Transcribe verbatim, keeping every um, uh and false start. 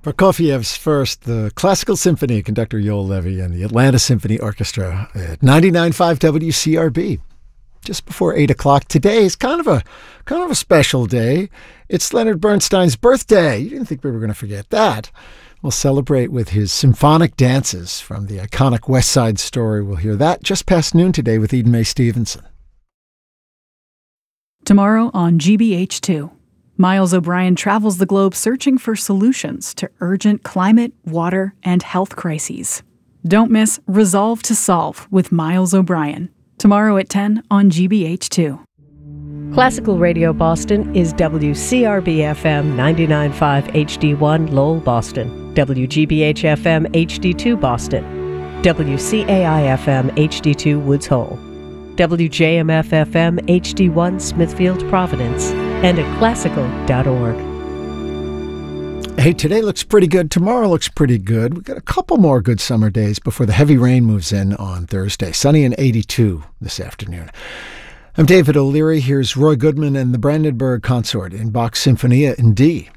Prokofiev's first, the Classical Symphony, conductor Yoel Levy, and the Atlanta Symphony Orchestra at ninety-nine point five W C R B. Just before eight o'clock. Today is kind of a kind of a special day. It's Leonard Bernstein's birthday. You didn't think we were going to forget that. We'll celebrate with his symphonic dances from the iconic West Side Story. We'll hear that just past noon today with Eden Mae Stevenson. Tomorrow on G B H two, Miles O'Brien travels the globe searching for solutions to urgent climate, water, and health crises. Don't miss Resolve to Solve with Miles O'Brien. Tomorrow at ten on G B H two. Classical Radio Boston is W C R B F M ninety-nine point five H D one Lowell, Boston, W G B H F M H D two Boston, W C A I F M H D two Woods Hole, W J M F F M H D one Smithfield, Providence, and at classical dot org. Hey, today looks pretty good. Tomorrow looks pretty good. We've got a couple more good summer days before the heavy rain moves in on Thursday. Sunny and eighty-two this afternoon. I'm David O'Leary. Here's Roy Goodman and the Brandenburg Consort in Bach's Sinfonia in D.